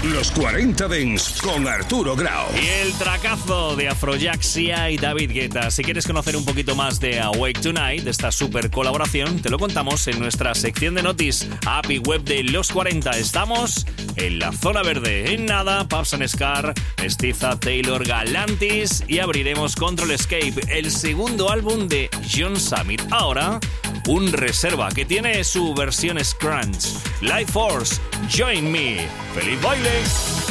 Los 40 Dents con Arturo Grau. Y el tracazo de Afrojack, Sia y David Guetta. Si quieres conocer un poquito más de Awake Tonight, de esta super colaboración, te lo contamos en nuestra sección de noticias, app y web de Los 40. Estamos en la zona verde. En nada, Pubs and Scar, Mestiza, Taylor, Galantis y abriremos Control Escape, el segundo álbum de John Summit. Ahora, un reserva que tiene su versión Scrunch. Life Force, Join Me. ¡Feliz baile!